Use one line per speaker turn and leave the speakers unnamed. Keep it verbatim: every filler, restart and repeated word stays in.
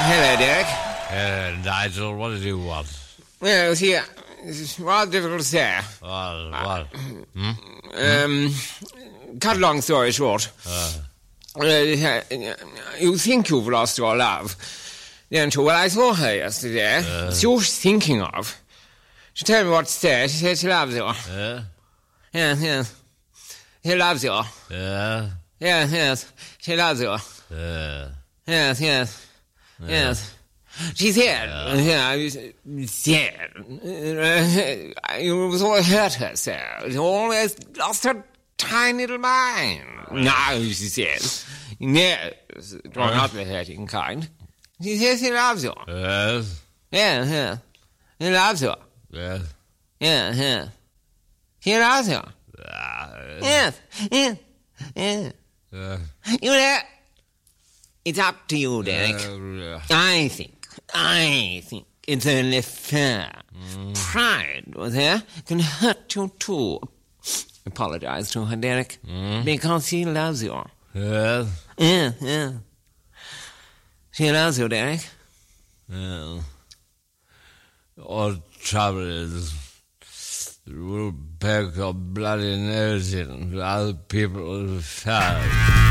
hello, Derek.
Uh, Nigel, what did you want?
Well, see, it's rather difficult to say.
Well, what? Hmm?
Um, cut a long story short.
Uh,
Uh, you think you've lost your love, don't you? Well, I saw her yesterday.
Uh.
It's you she's thinking of. She told me what to say. She said she loves you.
uh,
Yes, yes. She loves you.
uh,
Yes, yes. She loves you.
uh,
Yes, yes. Yes. She said, yeah, you said, uh, you sort of hurt herself. She always lost her tiny little mind. No, she says. Yes, well, not the hurting kind. She says she loves you.
yes,
Yes, yes. She loves you.
yes.
Yes, yes. She loves you.
Uh,
Yes, yes, yes.
uh,
You know, it's up to you, Derek.
uh,
I think, I think it's only fair. Pride with her can hurt you too. Apologize to her, Derek, because she loves you.
yes,
Yeah, yeah. She loves you, Derek.
yeah. All trouble is we'll pack your bloody nose in. Other people will fight.